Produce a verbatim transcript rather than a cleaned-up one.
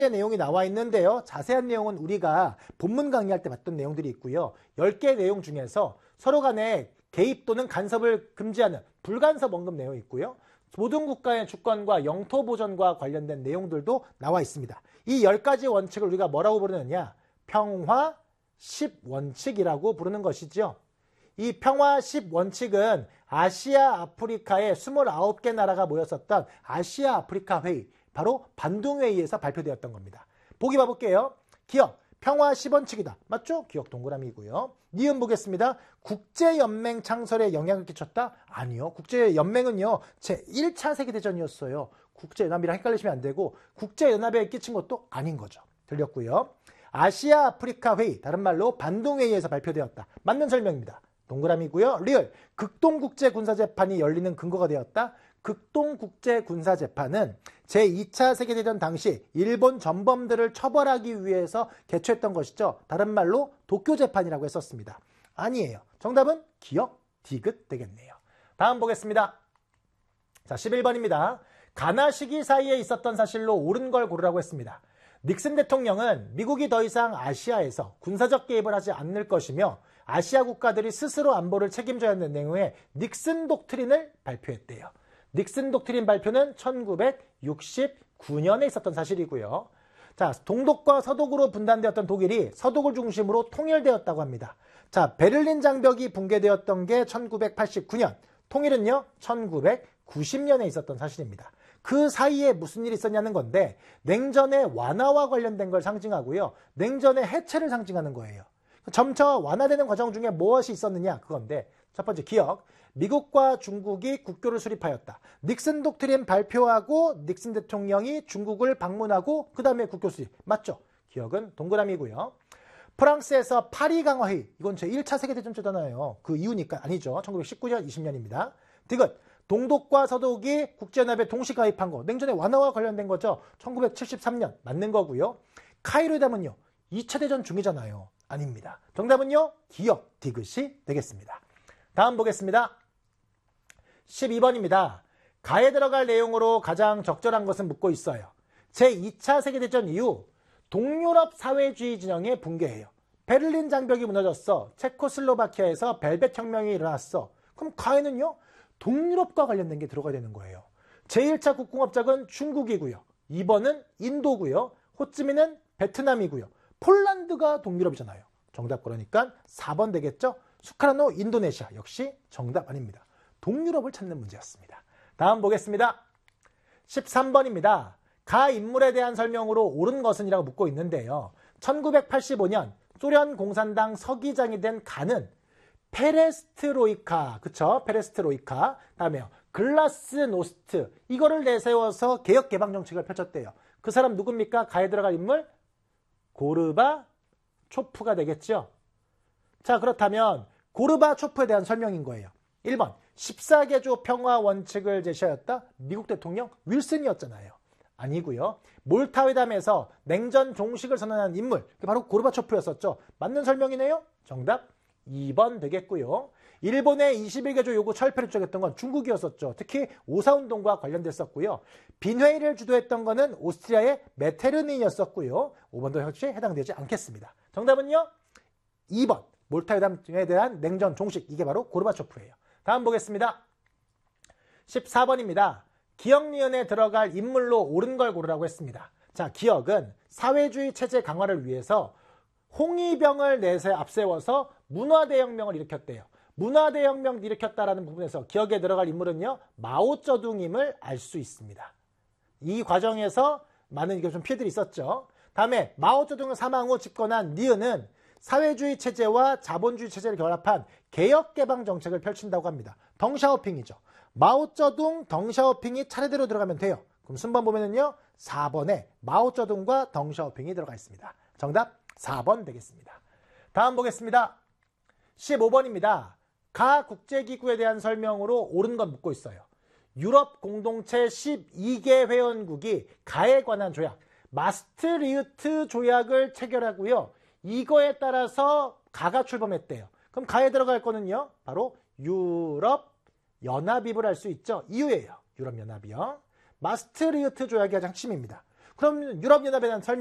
내용이 나와 있는데요. 자세한 내용은 우리가 본문 강의할 때 봤던 내용들이 있고요. 열 개 내용 중에서 서로 간에 개입 또는 간섭을 금지하는 불간섭 언급 내용이 있고요. 모든 국가의 주권과 영토 보전과 관련된 내용들도 나와 있습니다. 이 열 가지 원칙을 우리가 뭐라고 부르느냐? 평화 십 원칙이라고 부르는 것이죠. 이 평화 십 원칙은 아시아, 아프리카의 스물아홉 개 나라가 모였었던 아시아 아프리카 회의, 바로 반둥회의에서 발표되었던 겁니다. 보기 봐볼게요. 기억, 평화 십 원칙이다. 맞죠? 기억 동그라미고요. 니은 보겠습니다. 국제연맹 창설에 영향을 끼쳤다? 아니요. 국제연맹은요, 제일 차 세계대전이었어요. 국제연합이랑 헷갈리시면 안 되고 국제연합에 끼친 것도 아닌 거죠. 들렸고요. 아시아 아프리카 회의, 다른 말로 반둥회의에서 발표되었다. 맞는 설명입니다. 동그라미고요. 리을, 극동국제군사재판이 열리는 근거가 되었다. 극동국제군사재판은 제이 차 세계대전 당시 일본 전범들을 처벌하기 위해서 개최했던 것이죠. 다른 말로 도쿄재판이라고 했었습니다. 아니에요. 정답은 기억, 디귿 되겠네요. 다음 보겠습니다. 자, 십일 번입니다. 가나 시기 사이에 있었던 사실로 옳은 걸 고르라고 했습니다. 닉슨 대통령은 미국이 더 이상 아시아에서 군사적 개입을 하지 않을 것이며 아시아 국가들이 스스로 안보를 책임져야 하는 내용의 닉슨 독트린을 발표했대요. 닉슨 독트린 발표는 천구백육십구 년에 있었던 사실이고요. 자, 동독과 서독으로 분단되었던 독일이 서독을 중심으로 통일되었다고 합니다. 자, 베를린 장벽이 붕괴되었던 게 천구백팔십구 년, 통일은요 천구백구십 년에 있었던 사실입니다. 그 사이에 무슨 일이 있었냐는 건데 냉전의 완화와 관련된 걸 상징하고요. 냉전의 해체를 상징하는 거예요. 점차 완화되는 과정 중에 무엇이 있었느냐 그건데, 첫 번째 기억, 미국과 중국이 국교를 수립하였다. 닉슨 독트린 발표하고 닉슨 대통령이 중국을 방문하고 그 다음에 국교 수립. 맞죠? 기억은 동그라미고요. 프랑스에서 파리 강화회의, 이건 제일 차 세계대전이잖아요. 그 이후니까 아니죠. 천구백십구 년, 이십 년입니다. 디귿, 동독과 서독이 국제연합에 동시 가입한 거, 냉전의 완화와 관련된 거죠. 천구백칠십삼 년 맞는 거고요. 카이로의 담은요 이 차 대전 중이잖아요. 아닙니다. 정답은요 기억, 디귿이 되겠습니다. 다음 보겠습니다. 십이 번입니다. 가에 들어갈 내용으로 가장 적절한 것은 묻고 있어요. 제이 차 세계대전 이후 동유럽 사회주의 진영이 붕괴해요. 베를린 장벽이 무너졌어. 체코슬로바키아에서 벨벳 혁명이 일어났어. 그럼 가에는요 동유럽과 관련된 게 들어가야 되는 거예요. 제일 차 국공업적은 중국이고요. 이 번은 인도고요. 호찌민은 베트남이고요. 폴란드가 동유럽이잖아요. 정답 그러니까 사 번 되겠죠? 수카라노 인도네시아 역시 정답 아닙니다. 동유럽을 찾는 문제였습니다. 다음 보겠습니다. 십삼 번입니다. 가 인물에 대한 설명으로 옳은 것은 이라고 묻고 있는데요. 천구백팔십오 년 소련 공산당 서기장이 된 가는 페레스트로이카, 그쵸? 페레스트로이카. 다음에요. 글라스노스트. 이거를 내세워서 개혁 개방 정책을 펼쳤대요. 그 사람 누굽니까? 가에 들어갈 인물? 고르바초프가 되겠죠? 자, 그렇다면 고르바초프에 대한 설명인 거예요. 일 번. 십사 개조 평화 원칙을 제시하였다? 미국 대통령 윌슨이었잖아요. 아니고요. 몰타회담에서 냉전 종식을 선언한 인물, 바로 고르바초프였었죠. 맞는 설명이네요. 정답 이 번 되겠고요. 일본의 이십일 개조 요구 철폐를 주장했던 건 중국이었었죠. 특히 오사운동과 관련됐었고요. 빈회의를 주도했던 거는 오스트리아의 메테르닌이었었고요. 오 번도 역시 해당되지 않겠습니다. 정답은요 이 번. 몰타회담에 대한 냉전 종식, 이게 바로 고르바초프예요. 다음 보겠습니다. 십사 번입니다. 기억니은에 들어갈 인물로 옳은 걸 고르라고 했습니다. 자, 기억은 사회주의 체제 강화를 위해서 홍위병을 내세 앞세워서 문화대혁명을 일으켰대요. 문화대혁명 일으켰다라는 부분에서 기억에 들어갈 인물은요 마오쩌둥임을 알 수 있습니다. 이 과정에서 많은 이게 좀 피해들이 있었죠. 다음에 마오쩌둥을 사망 후 집권한 니은은 사회주의 체제와 자본주의 체제를 결합한 개혁 개방 정책을 펼친다고 합니다. 덩샤오핑이죠. 마오쩌둥, 덩샤오핑이 차례대로 들어가면 돼요. 그럼 순번 보면은요 사 번에 마오쩌둥과 덩샤오핑이 들어가 있습니다. 정답 사 번 되겠습니다. 다음 보겠습니다. 십오 번입니다. 가 국제기구에 대한 설명으로 옳은 건 묻고 있어요. 유럽 공동체 십이 개 회원국이 가에 관한 조약, 마스트리흐트 조약을 체결하고요. 이거에 따라서 가가 출범했대요. 그럼 가에 들어갈 거는요 바로 유럽 연합입을 할 수 있죠. 이유예요. 유럽 연합이요. 마스트리흐트 조약이 가장 핵심입니다. 그럼 유럽연합에 대한 설명